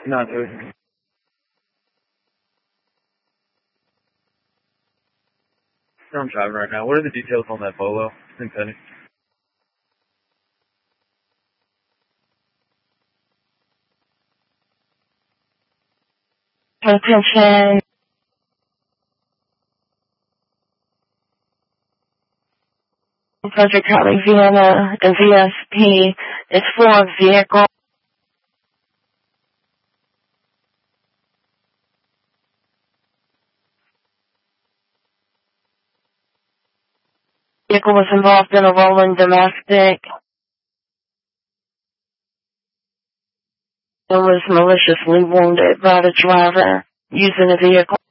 Not to. I'm driving right now. What are the details on that Bolo? Synthetic. Attention. Project Harley Vienna, the VSP is for a vehicle. Vehicle was involved in a rolling domestic. It was maliciously wounded by the driver using the vehicle.